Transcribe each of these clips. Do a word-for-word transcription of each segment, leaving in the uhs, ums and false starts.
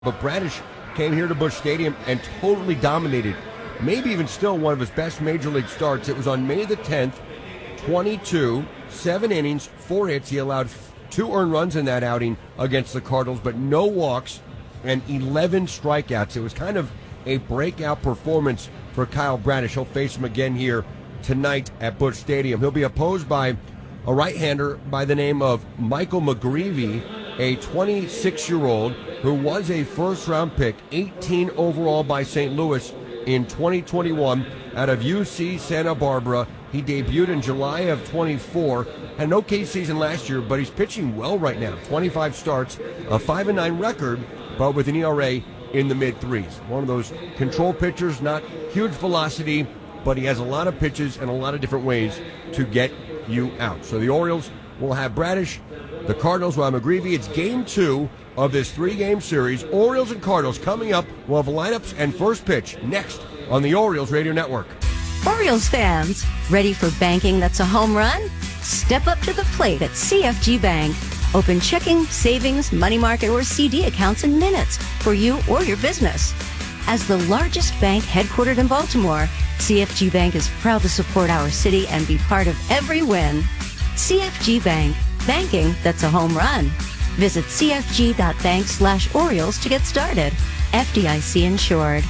But Bradish came here to Busch Stadium and totally dominated, maybe even still one of his best major league starts. It was on May the tenth, twenty-two, seven innings, four hits. He allowed two earned runs in that outing against the Cardinals, but no walks and eleven strikeouts. It was kind of a breakout performance for Kyle Bradish. He'll face him again here tonight at Busch Stadium. He'll be opposed by a right-hander by the name of Michael McGreevy, a twenty-six-year-old who was a first-round pick, eighteen overall by Saint Louis in twenty twenty-one out of U C Santa Barbara. He debuted in July of twenty-four, had an okay season last year, but he's pitching well right now. twenty-five starts, a five and nine record, but with an E R A in the mid-threes. One of those control pitchers, not huge velocity, but he has a lot of pitches and a lot of different ways to get you out. So the Orioles will have Bradish. The Cardinals will have McGreevy. It's game two of this three-game series. Orioles and Cardinals coming up. We'll have lineups and first pitch next on the Orioles Radio Network. Orioles fans, ready for banking that's a home run? Step up to the plate at C F G Bank. Open checking, savings, money market, or C D accounts in minutes for you or your business. As the largest bank headquartered in Baltimore, C F G Bank is proud to support our city and be part of every win. C F G Bank. Banking that's a home run. Visit cfg.bank slash Orioles to get started. F D I C insured.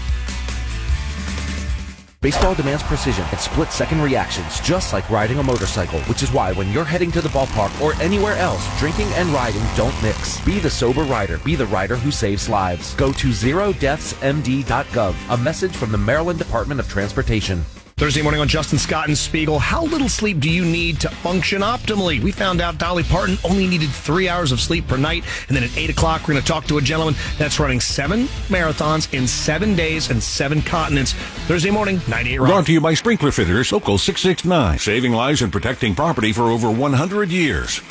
Baseball demands precision and split-second reactions, just like riding a motorcycle, which is why when you're heading to the ballpark or anywhere else, drinking and riding don't mix. Be the sober rider. Be the rider who saves lives. Go to zero deaths m d dot gov. A message from the Maryland Department of Transportation. Thursday morning on Justin Scott and Spiegel. How little sleep do you need to function optimally? We found out Dolly Parton only needed three hours of sleep per night. And then at eight o'clock, we're going to talk to a gentleman that's running seven marathons in seven days and seven continents. Thursday morning, ninety-eight Rock. Brought to you by Sprinkler Fitters, Local six six nine. Saving lives and protecting property for over one hundred years.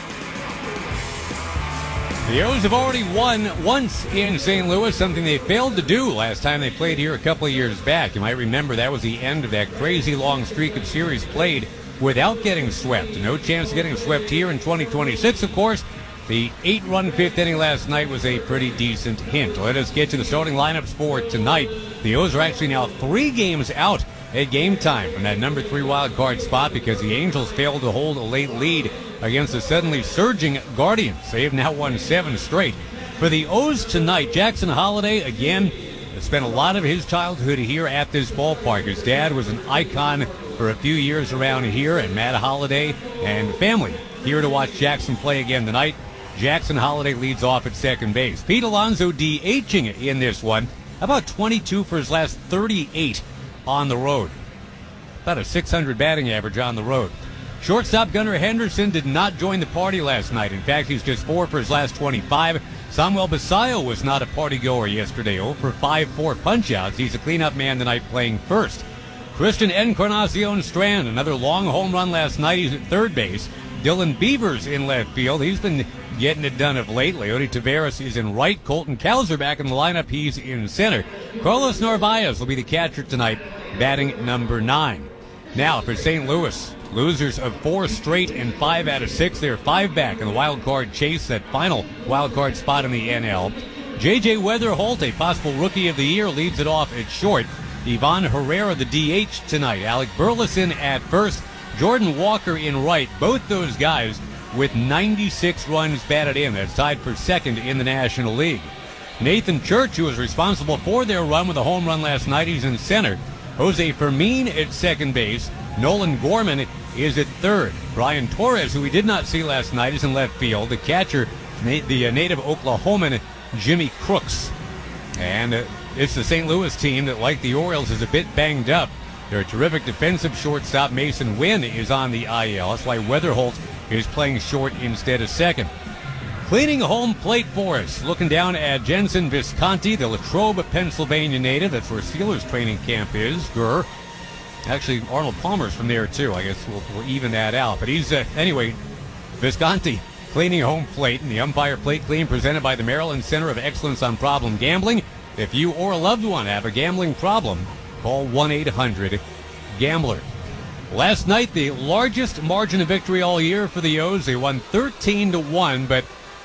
The O's have already won once in Saint Louis, something they failed to do last time they played here a couple of years back. You might remember that was the end of that crazy long streak of series played without getting swept. No chance of getting swept here in twenty twenty-six, of course. The eight-run fifth inning last night was a pretty decent hint. Let us get to the starting lineups for tonight. The O's are actually now three games out at game time from that number three wild card spot because the Angels failed to hold a late lead against the suddenly surging Guardians. They have now won seven straight. For the O's tonight, Jackson Holliday, again, spent a lot of his childhood here at this ballpark. His dad was an icon for a few years around here, and Matt Holliday and family here to watch Jackson play again tonight. Jackson Holliday leads off at second base. Pete Alonso DHing in this one. About twenty-two for his last thirty-eight on the road. About a six hundred batting average on the road. Shortstop Gunnar Henderson did not join the party last night. In fact, he's just four for his last twenty-five. Samuel Basallo was not a party goer yesterday. oh for five, four punch-outs. He's a cleanup man tonight playing first. Christian Encarnacion Strand, another long home run last night. He's at third base. Dylan Beavers in left field. He's been getting it done of late. Leody Taveras is in right. Colton Cowser back in the lineup. He's in center. Carlos Narvaez will be the catcher tonight, batting number nine. Now for Saint Louis, losers of four straight and five out of six. They're five back in the wild card chase, that final wild card spot in the N L. J J Weatherholt, a possible rookie of the year, leads it off at short. Ivan Herrera, the D H tonight. Alec Burleson at first. Jordan Walker in right. Both those guys with ninety-six runs batted in. That's tied for second in the National League. Nathan Church, who was responsible for their run with a home run last night, he's in center. Jose Fermin at second base. Nolan Gorman is at third. Brian Torres, who we did not see last night, is in left field. The catcher, the native Oklahoman, Jimmy Crooks. And uh, it's the Saint Louis team that, like the Orioles, is a bit banged up. Their terrific defensive shortstop, Mason Wynn, is on the I L. That's why Weatherholt is playing short instead of second. Cleaning home plate for us, looking down at Jensen Visconti, the Latrobe, Pennsylvania native. That's where Steelers training camp is. Grr. Actually, Arnold Palmer's from there, too. I guess we'll, we'll even that out. But he's, uh, anyway, Visconti cleaning home plate, and the umpire plate clean presented by the Maryland Center of Excellence on Problem Gambling. If you or a loved one have a gambling problem, call one eight hundred gambler. Last night, the largest margin of victory all year for the O's. They won thirteen to one, but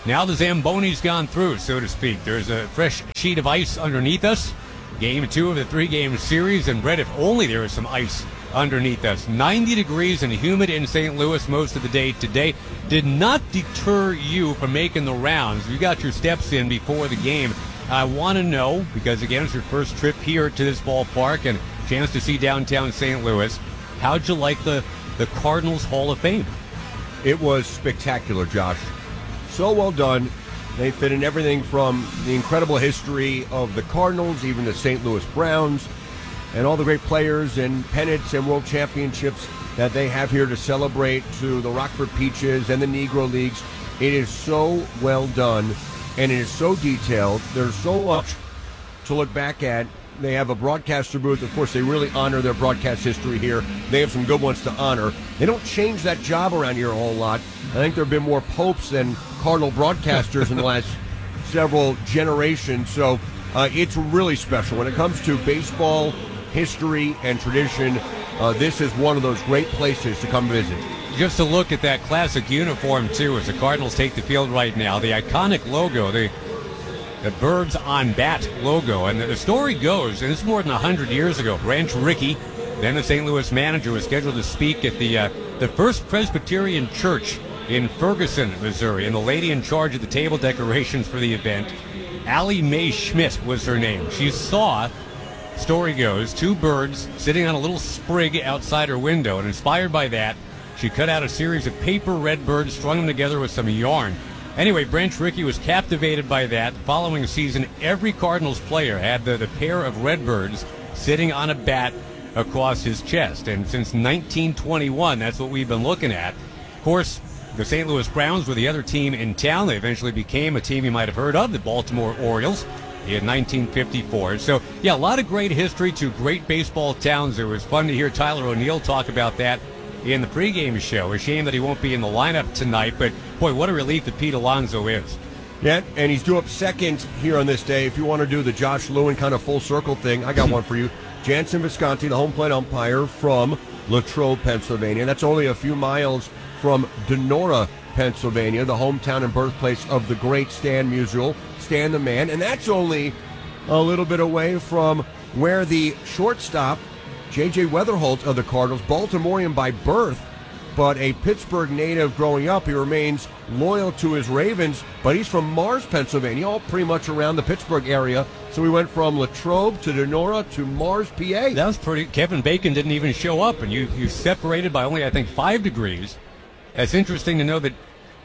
Now the Zamboni's gone through, so to speak. There's a fresh sheet of ice underneath us. Game two of the three-game series, and Brett, if only there was some ice underneath us. ninety degrees and humid in Saint Louis most of the day today. Did not deter you from making the rounds. You got your steps in before the game. I want to know, because again, it's your first trip here to this ballpark and chance to see downtown Saint Louis, how'd you like the, the Cardinals Hall of Fame? It was spectacular, Josh. So well done. They fit in everything from the incredible history of the Cardinals, even the Saint Louis Browns, and all the great players and pennants and world championships that they have here to celebrate, to the Rockford Peaches and the Negro Leagues. It is so well done, and it is so detailed. There's so much to look back at. They have a broadcaster booth. Of course, they really honor their broadcast history here. They have some good ones to honor. They don't change that job around here a whole lot. I think there have been more popes than Cardinal broadcasters in the last several generations. So uh, it's really special. When it comes to baseball history and tradition, uh, this is one of those great places to come visit. Just to look at that classic uniform, too, as the Cardinals take the field right now. The iconic logo, the the Birds on Bat logo. And the story goes, and it's more than one hundred years ago, Branch Rickey, then the Saint Louis manager, was scheduled to speak at the uh, the First Presbyterian Church in Ferguson, Missouri. And the lady in charge of the table decorations for the event, Allie Mae Schmidt was her name. She saw, story goes, two birds sitting on a little sprig outside her window. And inspired by that, she cut out a series of paper red birds, strung them together with some yarn. Anyway, Branch Rickey was captivated by that. The following season, every Cardinals player had the, the pair of red birds sitting on a bat across his chest. And since nineteen twenty-one, that's what we've been looking at. Of course, the Saint Louis Browns were the other team in town. They eventually became a team you might have heard of, the Baltimore Orioles, in nineteen fifty-four. So, yeah, a lot of great history to great baseball towns. It was fun to hear Tyler O'Neill talk about that in the pregame show. A shame that he won't be in the lineup tonight, but boy, what a relief that Pete Alonso is. Yeah, and he's due up second here on this day. If you want to do the Josh Lewin kind of full circle thing, I got one for you. Jansen Visconti, the home plate umpire from Latrobe, Pennsylvania. That's only a few miles from Donora, Pennsylvania, the hometown and birthplace of the great Stan Musial, Stan the Man. And that's only a little bit away from where the shortstop, J J Weatherholt of the Cardinals, Baltimorean by birth, but a Pittsburgh native growing up. He remains loyal to his Ravens, but he's from Mars, Pennsylvania, all pretty much around the Pittsburgh area. So we went from Latrobe to Donora to Mars, P A. That was pretty. Kevin Bacon didn't even show up, and you, you separated by only, I think, five degrees. It's interesting to know that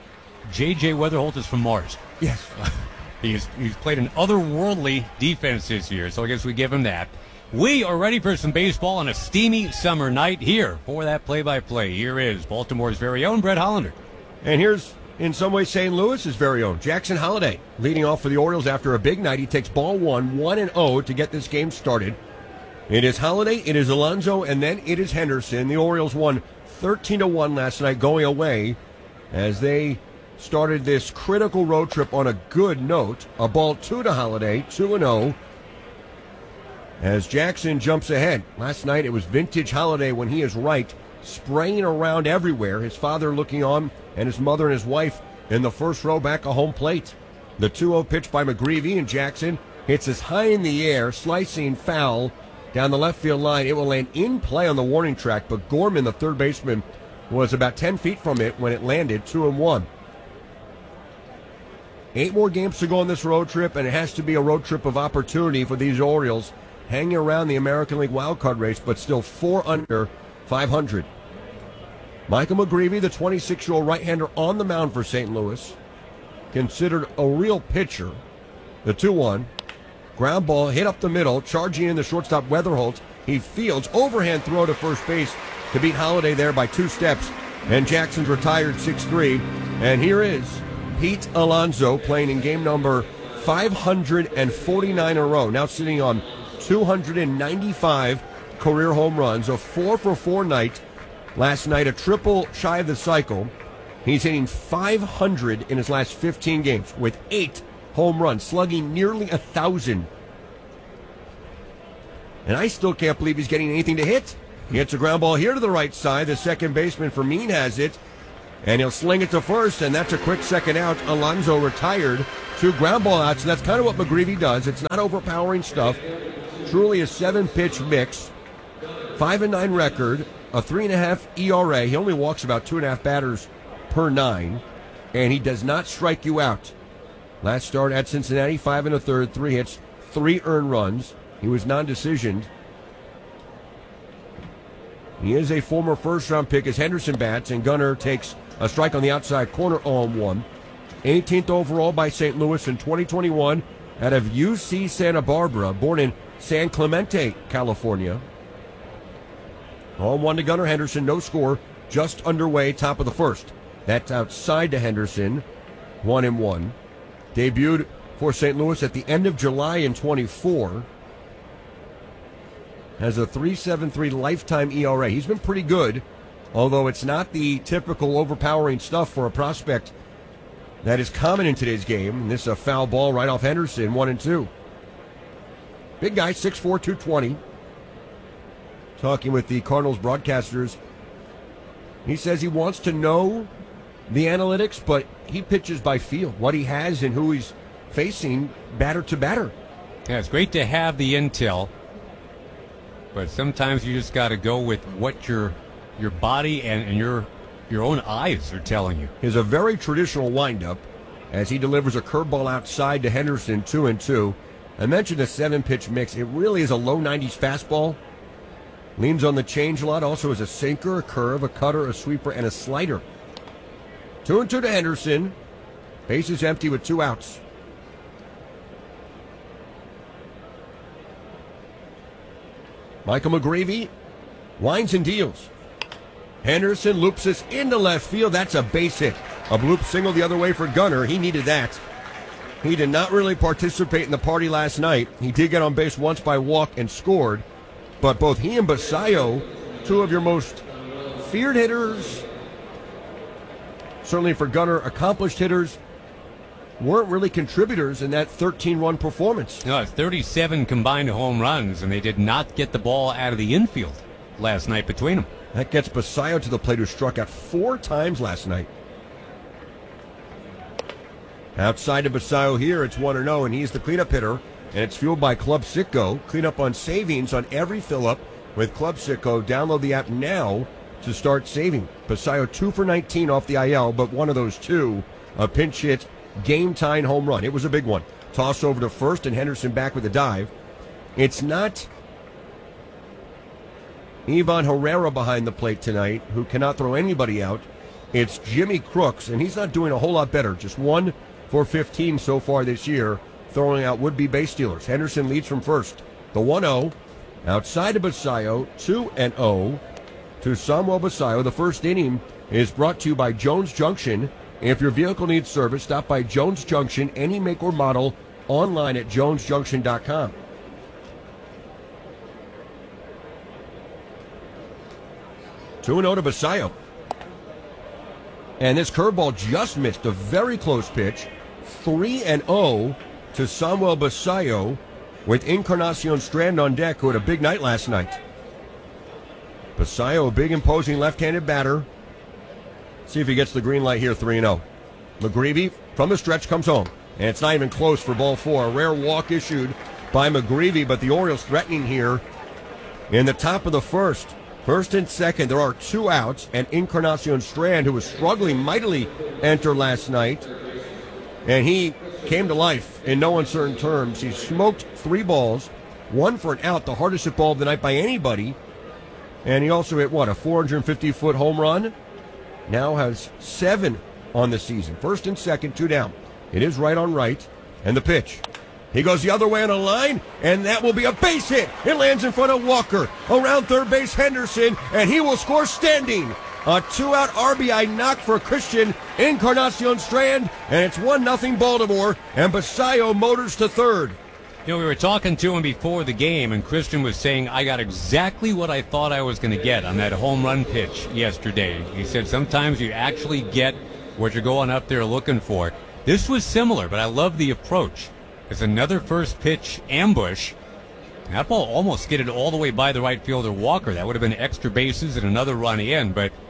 J J Weatherholt is from Mars. Yes. he's, he's played an otherworldly defense this year, so I guess we give him that. We are ready for some baseball on a steamy summer night. Here for that play-by-play, here is Baltimore's very own Brett Hollander. And here's, in some ways, Saint Louis's very own Jackson Holliday leading off for the Orioles after a big night. He takes ball one, one and oh to get this game started. It is Holliday, it is Alonso, and then it is Henderson. The Orioles won thirteen to one last night going away as they started this critical road trip on a good note. A ball two to Holliday, two and oh. As Jackson jumps ahead. Last night it was vintage Holliday when he is right, spraying around everywhere. His father looking on, and his mother and his wife in the first row back of home plate. The two oh pitch by McGreevy, and Jackson hits us high in the air, slicing foul down the left field line. It will land in play on the warning track, but Gorman, the third baseman, was about ten feet from it when it landed, two and one. Eight more games to go on this road trip, and it has to be a road trip of opportunity for these Orioles, hanging around the American League wildcard race, but still four under five hundred. Michael McGreevy, the twenty-six-year-old right-hander on the mound for Saint Louis, considered a real pitcher. The two one. Ground ball hit up the middle, charging in the shortstop Weatherholt. He fields, overhand throw to first base to beat Holliday there by two steps. And Jackson's retired six three. And here is Pete Alonso playing in game number five hundred forty-nine in a row. Now sitting on two hundred ninety-five career home runs, a four for four night. Last night, a triple shy of the cycle. He's hitting five hundred in his last fifteen games with eight home runs, slugging nearly a thousand. And I still can't believe he's getting anything to hit. He hits a ground ball here to the right side. The second baseman for Mean has it. And he'll sling it to first, and that's a quick second out. Alonso retired. Two ground ball outs, and that's kind of what McGreevy does. It's not overpowering stuff. Truly a seven-pitch mix. Five and nine record, a three and a half E R A. He only walks about two and a half batters per nine, and he does not strike you out. Last start at Cincinnati, five and a third, three hits, three earned runs. He was non-decisioned. He is a former first-round pick as Henderson bats, and Gunnar takes a strike on the outside corner, oh and one. eighteenth overall by Saint Louis in twenty twenty-one out of U C Santa Barbara, born in San Clemente, California. oh and one to Gunnar Henderson, no score, just underway, top of the first. That's outside to Henderson, one and one. Debuted for Saint Louis at the end of July in twenty-four. Has a three point seven three lifetime E R A. He's been pretty good, although it's not the typical overpowering stuff for a prospect that is common in today's game. And this is a foul ball right off Henderson, one and two. Big guy, six four, two twenty. Talking with the Cardinals broadcasters, he says he wants to know the analytics, but he pitches by feel, what he has and who he's facing batter to batter. Yeah, it's great to have the intel, but sometimes you just got to go with what your your body and, and your your own eyes are telling you. Is a very traditional windup as he delivers a curveball outside to Henderson, two and two. I mentioned a seven-pitch mix. It really is a low nineties fastball. Leans on the change a lot. Also has a sinker, a curve, a cutter, a sweeper, and a slider. Two and two to Henderson. Bases empty with two outs. Michael McGreevy winds and deals. Henderson loops this into left field. That's a base hit. A bloop single the other way for Gunnar. He needed that. He did not really participate in the party last night. He did get on base once by walk and scored. But both he and Basayo, two of your most feared hitters, certainly for Gunnar, accomplished hitters, weren't really contributors in that thirteen-run performance. No, it's thirty-seven combined home runs, and they did not get the ball out of the infield last night between them. That gets Basayo to the plate, who struck out four times last night. Outside of Basayo here, it's one and oh, and he's the cleanup hitter, and it's fueled by Club Citgo. Cleanup on savings on every fill-up with Club Citgo. Download the app now to start saving. Basayo two for nineteen off the I L, but one of those two, a pinch hit, game-tying home run. It was a big one. Toss over to first, and Henderson back with a dive. It's not Ivan Herrera behind the plate tonight, who cannot throw anybody out. It's Jimmy Crooks, and he's not doing a whole lot better. Just one for fifteen so far this year, throwing out would-be base stealers. Henderson leads from first. The one oh. Outside of Basayo, two and oh to Samuel Basayo. The first inning is brought to you by Jones Junction. If your vehicle needs service, stop by Jones Junction, any make or model, online at jones junction dot com. two and oh to Basayo. And this curveball just missed a very close pitch. three and oh to Samuel Basayo with Encarnacion Strand on deck, who had a big night last night. Basayo, a big imposing left-handed batter. See if he gets the green light here, three and oh. McGreevy from the stretch comes home, and it's not even close for ball four. A rare walk issued by McGreevy, but the Orioles threatening here in the top of the first. First and second, there are two outs, and Encarnacion Strand, who was struggling mightily, entered last night, and he came to life in no uncertain terms. He smoked three balls, one for an out, the hardest hit ball of the night by anybody, and he also hit, what, a four hundred fifty foot home run? Now has seven on the season. First and second, two down. It is right on right, and the pitch. He goes the other way on a line, and that will be a base hit. It lands in front of Walker. Around third base, Henderson, and he will score standing. A two-out R B I knock for Christian Encarnacion Strand, and it's one nothing Baltimore, and Basayo motors to third. You know, we were talking to him before the game, and Christian was saying, I got exactly what I thought I was going to get on that home run pitch yesterday. He said sometimes you actually get what you're going up there looking for. This was similar, but I love the approach. It's another first pitch ambush. That ball almost skidded all the way by the right fielder Walker. That would have been extra bases and another run in, but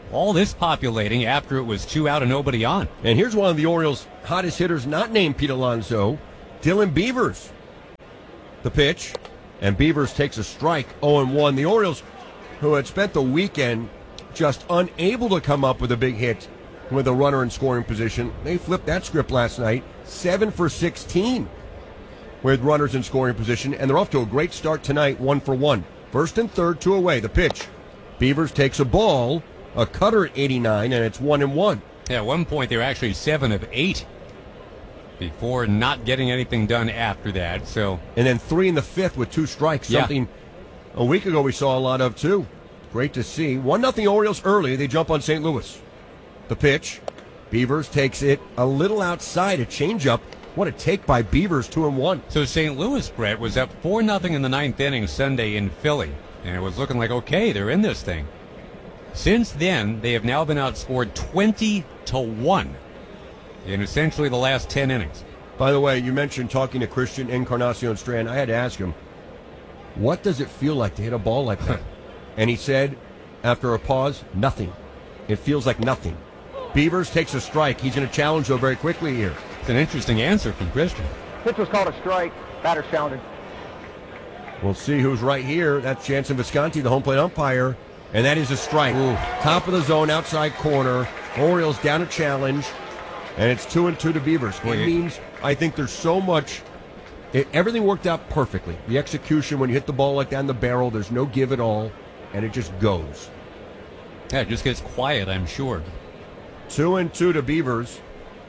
all this populating after it was two out and nobody on. And here's one of the Orioles' hottest hitters, not named Pete Alonso, Dylan Beavers. The pitch, and Beavers takes a strike, oh and one. The Orioles, who had spent the weekend just unable to come up with a big hit with a runner in scoring position, they flipped that script last night, seven for sixteen with runners in scoring position, and they're off to a great start tonight, one for one. First and third, two away. The pitch, Beavers takes a ball, a cutter at eighty-nine, and it's one and one. Yeah, at one point they were actually seven of eight before not getting anything done after that. So, and then three in the fifth with two strikes. Yeah. Something a week ago we saw a lot of too. Great to see. One nothing Orioles early. They jump on Saint Louis. The pitch, Beavers takes it a little outside. A changeup. What a take by Beavers, two and one. So Saint Louis, Brett, was up four nothing in the ninth inning Sunday in Philly, and it was looking like okay, they're in this thing. Since then, they have now been outscored twenty to one in essentially the last ten innings. By the way, you mentioned talking to Christian Encarnacion Strand. I had to ask him, what does it feel like to hit a ball like that? And he said, after a pause, nothing. It feels like nothing. Beavers takes a strike. He's going to challenge, though, very quickly here. It's an interesting answer from Christian. Pitch was called a strike. Batter sounded. We'll see who's right here. That's Jansen Visconti, the home plate umpire. And that is a strike. Ooh. Top of the zone, outside corner. Orioles down a challenge. And it's two and two to Beavers. Boy, it it- means, I think there's so much. It, everything worked out perfectly. The execution, when you hit the ball like down the barrel, there's no give at all. And it just goes. Yeah, it just gets quiet, I'm sure. Two and two to Beavers.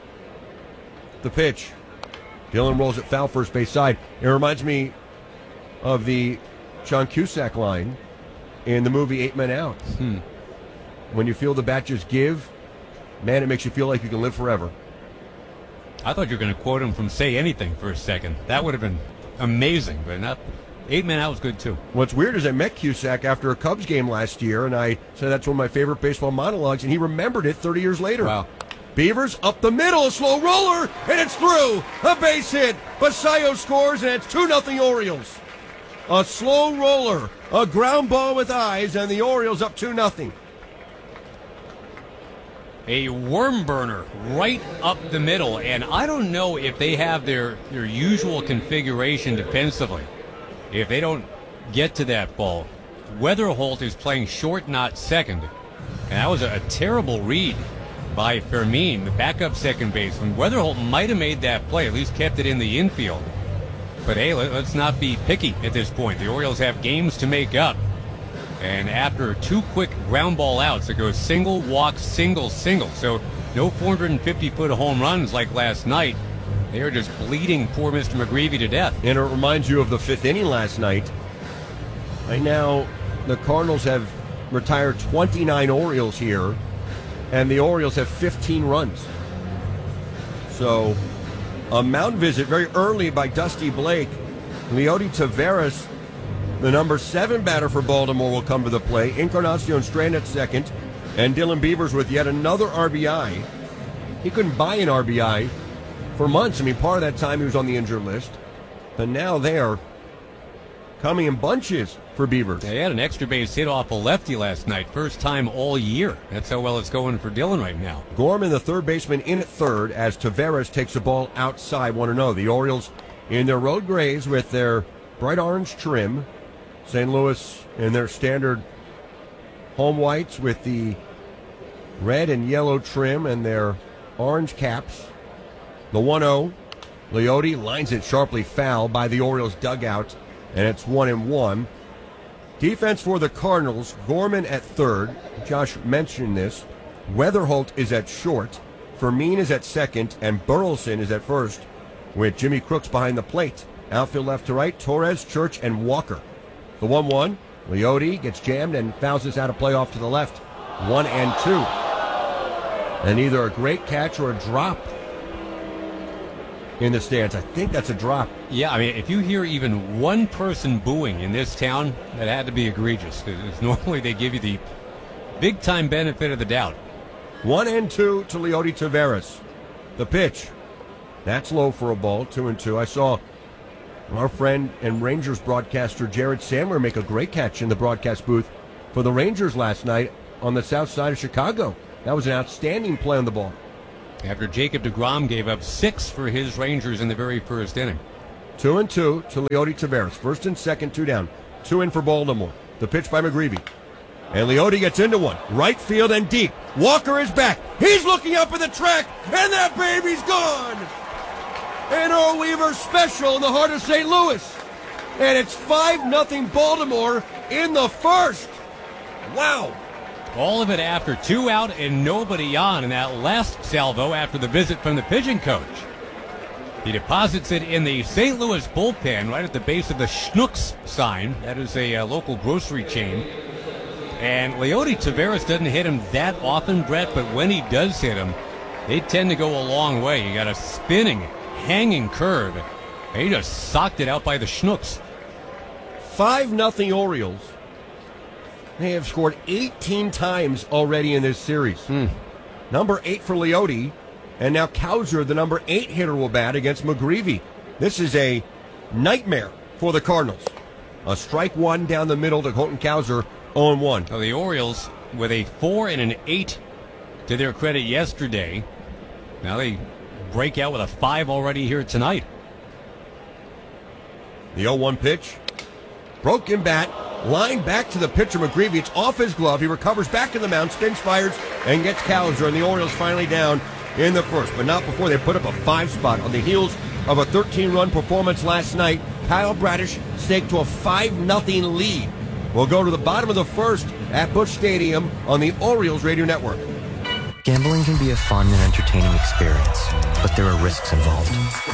The pitch. Dylan rolls it foul first base side. It reminds me of the John Cusack line in the movie Eight Men Out. Hmm. When you feel the bat just give, man, it makes you feel like you can live forever. I thought you were going to quote him from Say Anything for a second. That would have been amazing, but not. Eight Man Out was good, too. What's weird is I met Cusack after a Cubs game last year, and I said that's one of my favorite baseball monologues, and he remembered it thirty years later. Wow. Beavers up the middle, a slow roller, and it's through. A base hit. Basayo scores, and it's two nothing Orioles. A slow roller, a ground ball with eyes, and the Orioles up two nothing. A worm burner right up the middle, and I don't know if they have their, their usual configuration defensively. If they don't get to that ball, Weatherholt is playing short, not second. And that was a, a terrible read by Fermin, the backup second baseman. Weatherholt might have made that play, at least kept it in the infield. But hey, let, let's not be picky at this point. The Orioles have games to make up. And after two quick ground ball outs, it goes single, walk, single, single. So no four hundred fifty foot home runs like last night. They are just bleeding poor Mister McGreevy to death. And it reminds you of the fifth inning last night. Right now, the Cardinals have retired twenty-nine Orioles here, and the Orioles have fifteen runs. So, a mound visit very early by Dusty Blake. Leody Taveras, the number seven batter for Baltimore, will come to the plate. Encarnacion Strand at second, and Dylan Beavers with yet another R B I. He couldn't buy an R B I for months. I mean, part of that time he was on the injured list. And now they are coming in bunches for Beavers. They had an extra base hit off a lefty last night. First time all year. That's how well it's going for Dylan right now. Gorman, the third baseman, in at third as Taveras takes the ball outside. one oh. The Orioles in their road grays with their bright orange trim. Saint Louis in their standard home whites with the red and yellow trim and their orange caps. The one oh. Leody lines it sharply foul by the Orioles dugout, and it's one and one. Defense for the Cardinals, Gorman at third. Josh mentioned this. Weatherholt is at short. Fermin is at second, and Burleson is at first, with Jimmy Crooks behind the plate. Outfield left to right, Torres, Church, and Walker. The one one. Leody gets jammed and fouls this out of play off to the left. One and two. And either a great catch or a drop in the stands. I think that's a drop. Yeah, I mean, if you hear even one person booing in this town, that had to be egregious. Because normally they give you the big-time benefit of the doubt. One and two to Leody Taveras. The pitch. That's low for a ball, two and two. I saw our friend and Rangers broadcaster Jared Sandler make a great catch in the broadcast booth for the Rangers last night. on the south side of Chicago. That was an outstanding play on the ball. After Jacob deGrom gave up six for his Rangers in the very first inning. Two and two to Leody Taveras. First and second, two down. Two in for Baltimore. The pitch by McGreevy. And Leody gets into one. Right field and deep. Walker is back. He's looking up at the track, and that baby's gone. An Earl Weaver special in the heart of Saint Louis. And it's five nothing Baltimore in the first. Wow. All of it after two out and nobody on in that last salvo after the visit from the pigeon coach. He deposits it in the Saint Louis bullpen right at the base of the Schnucks sign. That is a uh, local grocery chain. And Leody Taveras doesn't hit him that often, Brett, but when he does hit him, they tend to go a long way. You got a spinning, hanging curve. And he just socked it out by the Schnucks. five nothing Orioles. They have scored eighteen times already in this series. Hmm. Number eight for Leody. And now Cowser, the number eight hitter, will bat against McGreevy. This is a nightmare for the Cardinals. A strike one down the middle to Colton Cowser, oh and one. Well, the Orioles, with a four and an eight to their credit yesterday, now they break out with a five already here tonight. The oh one pitch. Broken bat. Line back to the pitcher, McGreevy. It's off his glove. He recovers back to the mound, spins, fires, and gets Cowser. And the Orioles finally down in the first, but not before they put up a five spot on the heels of a thirteen-run performance last night. Kyle Bradish staked to a five nothing lead. We'll go to the bottom of the first at Busch Stadium on the Orioles Radio Network. Gambling can be a fun and entertaining experience, but there are risks involved.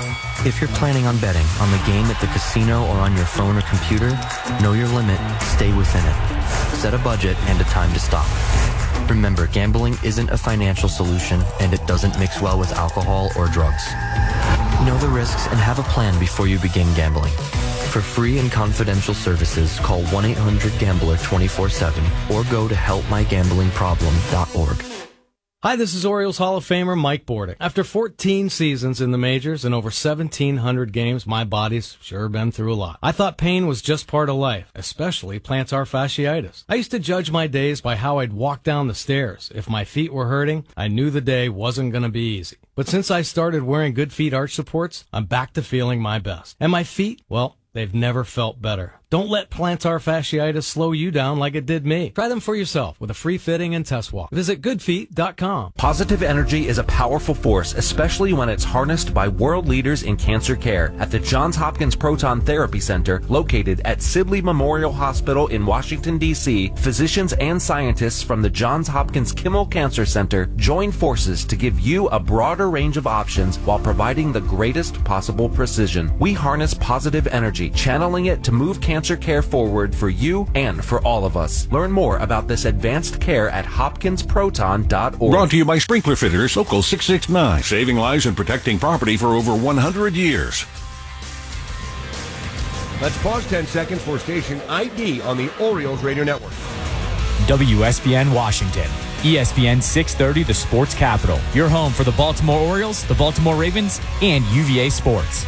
If you're planning on betting on the game at the casino or on your phone or computer, know your limit, stay within it. Set a budget and a time to stop. Remember, gambling isn't a financial solution, and it doesn't mix well with alcohol or drugs. Know the risks and have a plan before you begin gambling. For free and confidential services, call one eight hundred gambler twenty-four seven or go to help my gambling problem dot org. Hi, this is Orioles Hall of Famer Mike Bordick. After fourteen seasons in the majors and over seventeen hundred games, my body's sure been through a lot. I thought pain was just part of life, especially plantar fasciitis. I used to judge my days by how I'd walk down the stairs. If my feet were hurting, I knew the day wasn't going to be easy. But since I started wearing Good Feet arch supports, I'm back to feeling my best. And my feet, well, they've never felt better. Don't let plantar fasciitis slow you down like it did me. Try them for yourself with a free fitting and test walk. Visit good feet dot com. Positive energy is a powerful force, especially when it's harnessed by world leaders in cancer care. At the Johns Hopkins Proton Therapy Center, located at Sibley Memorial Hospital in Washington, D C, physicians and scientists from the Johns Hopkins Kimmel Cancer Center join forces to give you a broader range of options while providing the greatest possible precision. We harness positive energy, channeling it to move cancer care forward for you and for all of us. Learn more about this advanced care at hopkins proton dot org. Brought to you by Sprinkler Fitter Sokol six six nine. Saving lives and protecting property for over one hundred years. Let's pause ten seconds for station I D on the Orioles Radio Network. W S B N Washington. E S P N six thirty, the Sports Capital. Your home for the Baltimore Orioles, the Baltimore Ravens, and U V A Sports.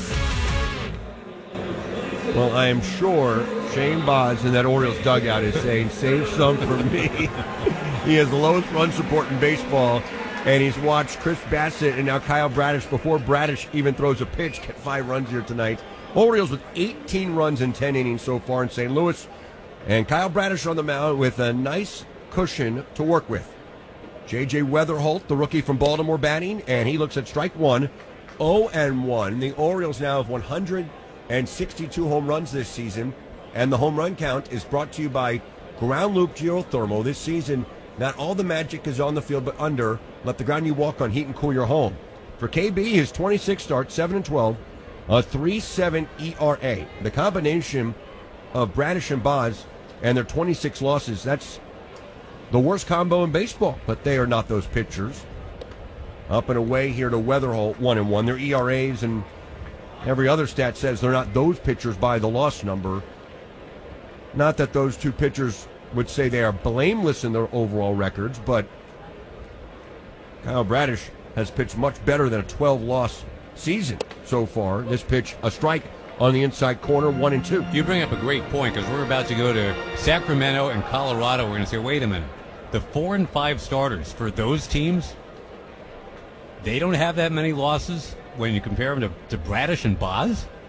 Well, I am sure Shane Boz in that Orioles dugout is saying, save some for me. He has the lowest run support in baseball, and he's watched Chris Bassett and now Kyle Bradish before Bradish even throws a pitch, get five runs here tonight. Orioles with eighteen runs in ten innings so far in Saint Louis, and Kyle Bradish on the mound with a nice cushion to work with. J J Weatherholt, the rookie from Baltimore, batting, and he looks at strike one, oh and one. The Orioles now have one hundred sixty-two home runs this season, and the home run count is brought to you by Ground Loop Geothermal. This season, not all the magic is on the field, but under. Let the ground you walk on heat and cool your home. For K B, his twenty-six starts, seven and twelve, a three point seven E R A. The combination of Bradish and Boz and their twenty-six losses, that's the worst combo in baseball, but they are not those pitchers. Up and away here to Weatherholt, one and one. Their E R As and every other stat says they're not those pitchers by the loss number. Not that those two pitchers would say they are blameless in their overall records, but Kyle Bradish has pitched much better than a twelve-loss season so far. This pitch, a strike on the inside corner, one and two. You bring up a great point, because we're about to go to Sacramento and Colorado. We're going to say, wait a minute. the four and five starters for those teams, they don't have that many losses when you compare them to, to Bradish and Boz.